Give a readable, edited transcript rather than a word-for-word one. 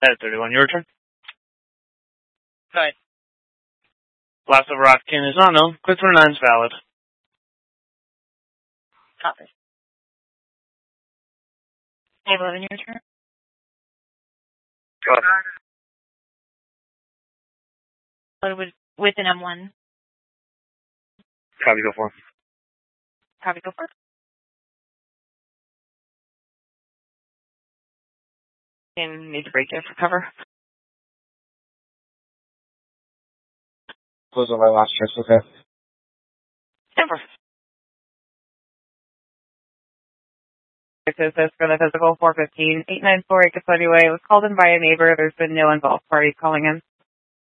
At 31, your turn. Right. Last of Rotkin is not known. Quick 29 is valid. Copy. 11, your turn. Go ahead. With an M1. Copy, go for it. Copy, go for it. And need to break there for cover. Close on my last trips, okay? Denver. This is for the physical 415 894 Way. It was called in by a neighbor. There's been no involved parties calling in.